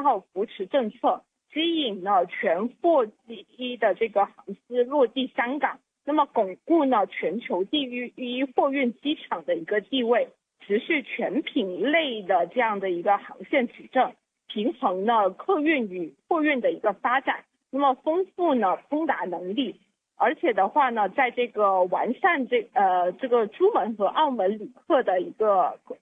号扶持政策，吸引了全货机的这个航司落地香港，那么巩固呢全球第一货运机场的一个地位，持续全品类的这样的一个航线取证，平衡呢客运与货运的一个发展，那么丰富呢通达能力。而且的话呢，在这个完善这个珠门和澳门旅客的一个